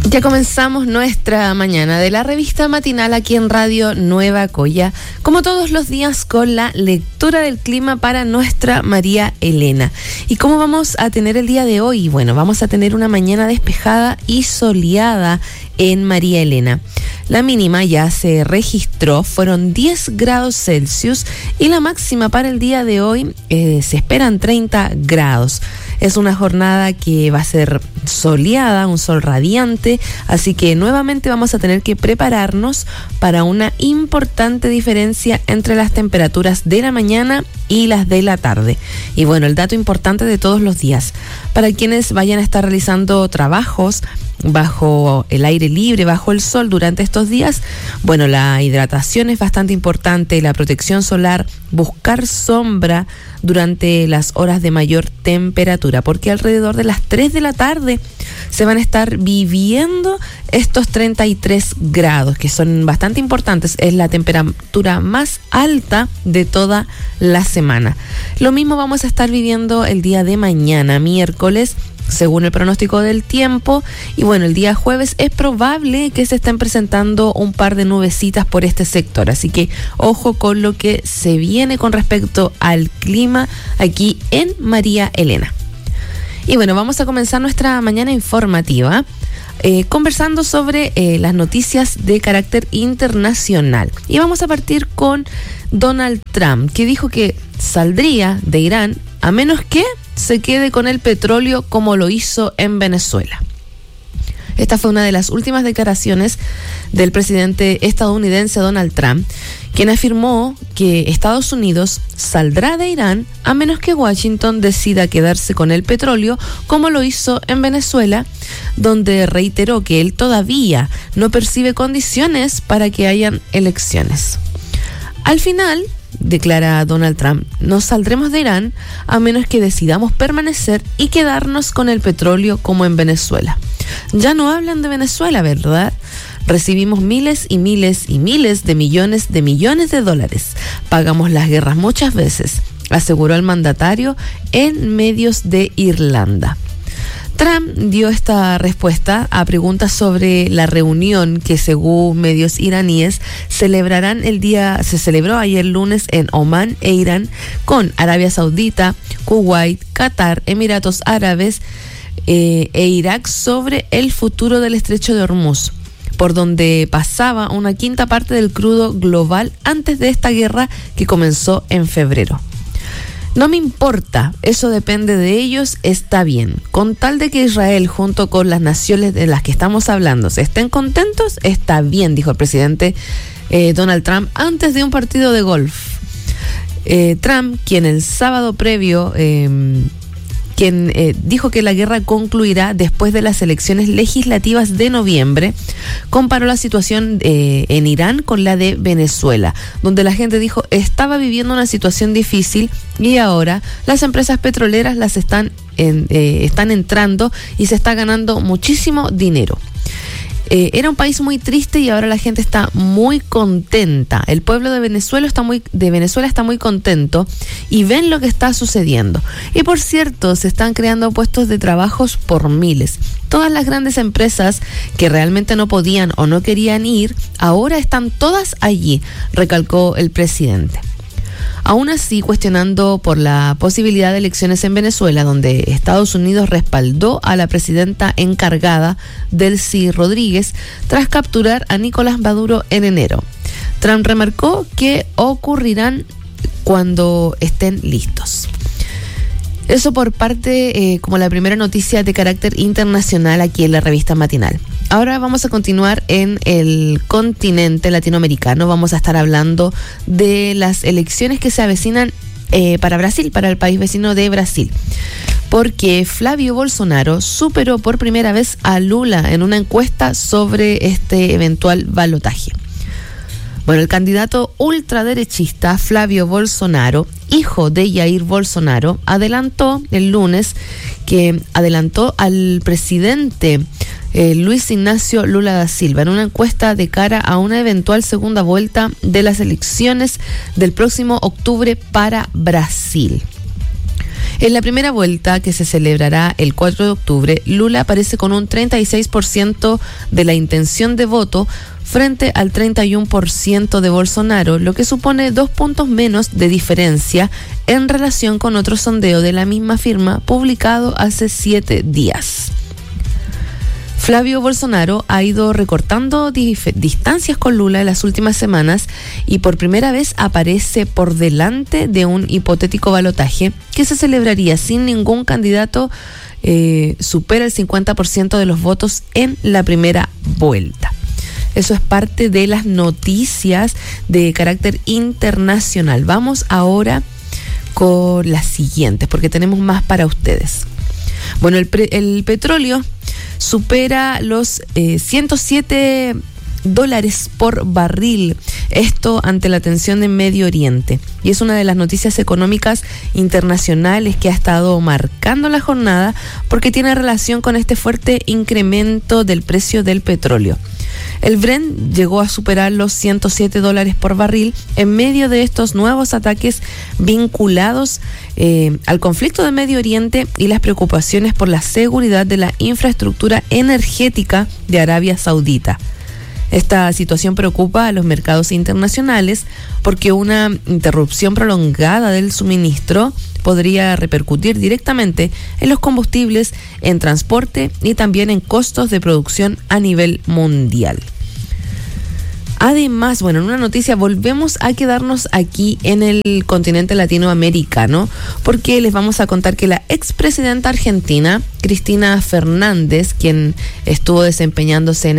Ya comenzamos nuestra mañana de la revista matinal aquí en Radio Nueva Coya, como todos los días con la lectura del clima para nuestra María Elena. ¿Y cómo vamos a tener el día de hoy? Bueno, vamos a tener una mañana despejada y soleada en María Elena. La mínima ya se registró, fueron 10 grados Celsius y la máxima para el día de hoy se esperan 30 grados. Es una jornada que va a ser soleada, un sol radiante, así que nuevamente vamos a tener que prepararnos para una importante diferencia entre las temperaturas de la mañana y las de la tarde. Y bueno, el dato importante de todos los días, para quienes vayan a estar realizando trabajos bajo el aire libre, bajo el sol durante estos días, bueno, la hidratación es bastante importante, la protección solar, buscar sombra durante las horas de mayor temperatura, porque alrededor de las 3 de la tarde se van a estar viviendo estos 33 grados, que son bastante importantes, es la temperatura más alta de toda la semana. Lo mismo vamos a estar viviendo el día de mañana, miércoles, según el pronóstico del tiempo, y bueno, el día jueves es probable que se estén presentando un par de nubecitas por este sector, así que ojo con lo que se viene con respecto al clima aquí en María Elena. Y bueno, vamos a comenzar nuestra mañana informativa conversando sobre las noticias de carácter internacional, y vamos a partir con Donald Trump, que dijo que saldría de Irán a menos que se quede con el petróleo como lo hizo en Venezuela. Esta fue una de las últimas declaraciones del presidente estadounidense Donald Trump, quien afirmó que Estados Unidos saldrá de Irán a menos que Washington decida quedarse con el petróleo como lo hizo en Venezuela, donde reiteró que él todavía no percibe condiciones para que hayan elecciones. Al final, declara Donald Trump, nos saldremos de Irán a menos que decidamos permanecer y quedarnos con el petróleo como en Venezuela. Ya no hablan de Venezuela, ¿verdad? Recibimos miles y miles y miles de millones de dólares. Pagamos las guerras muchas veces, aseguró el mandatario en medios de Irlanda. Trump dio esta respuesta a preguntas sobre la reunión que, según medios iraníes, se celebró ayer lunes en Omán e Irán, con Arabia Saudita, Kuwait, Qatar, Emiratos Árabes e Irak, sobre el futuro del estrecho de Hormuz, por donde pasaba una quinta parte del crudo global antes de esta guerra que comenzó en febrero. No me importa, eso depende de ellos, está bien. Con tal de que Israel, junto con las naciones de las que estamos hablando, estén contentos, está bien, dijo el presidente Donald Trump antes de un partido de golf. Trump, quien el sábado previo dijo que la guerra concluirá después de las elecciones legislativas de noviembre, comparó la situación en Irán con la de Venezuela, donde la gente dijo estaba viviendo una situación difícil y ahora las empresas petroleras están entrando y se está ganando muchísimo dinero. Era un país muy triste y ahora la gente está muy contenta. El pueblo de Venezuela está muy contento y ven lo que está sucediendo. Y por cierto, se están creando puestos de trabajos por miles. Todas las grandes empresas que realmente no podían o no querían ir, ahora están todas allí, recalcó el presidente. Aún así, cuestionando por la posibilidad de elecciones en Venezuela, donde Estados Unidos respaldó a la presidenta encargada, Delcy Rodríguez, tras capturar a Nicolás Maduro en enero. Trump remarcó que ocurrirán cuando estén listos. Eso por parte, como la primera noticia de carácter internacional aquí en la revista matinal. Ahora vamos a continuar en el continente latinoamericano. Vamos a estar hablando de las elecciones que se avecinan para Brasil, para el país vecino de Brasil. Porque Flavio Bolsonaro superó por primera vez a Lula en una encuesta sobre este eventual balotaje. Bueno, el candidato ultraderechista Flavio Bolsonaro, hijo de Jair Bolsonaro, adelantó el lunes al presidente Luis Ignacio Lula da Silva en una encuesta de cara a una eventual segunda vuelta de las elecciones del próximo octubre para Brasil. En la primera vuelta, que se celebrará el 4 de octubre, Lula aparece con un 36% de la intención de voto frente al 31% de Bolsonaro, lo que supone 2 puntos menos de diferencia en relación con otro sondeo de la misma firma publicado hace 7 días. Flavio Bolsonaro ha ido recortando distancias con Lula en las últimas semanas y por primera vez aparece por delante de un hipotético balotaje que se celebraría sin ningún candidato supera el 50% de los votos en la primera vuelta. Eso es parte de las noticias de carácter internacional. Vamos ahora con las siguientes, porque tenemos más para ustedes. Bueno, el petróleo supera los $107 por barril, esto ante la tensión en Medio Oriente, y es una de las noticias económicas internacionales que ha estado marcando la jornada porque tiene relación con este fuerte incremento del precio del petróleo. El Brent llegó a superar los $107 por barril en medio de estos nuevos ataques vinculados al conflicto de Medio Oriente y las preocupaciones por la seguridad de la infraestructura energética de Arabia Saudita. Esta situación preocupa a los mercados internacionales porque una interrupción prolongada del suministro podría repercutir directamente en los combustibles, en transporte y también en costos de producción a nivel mundial. Además, bueno, en una noticia volvemos a quedarnos aquí en el continente latinoamericano porque les vamos a contar que la expresidenta argentina, Cristina Fernández, quien estuvo desempeñándose en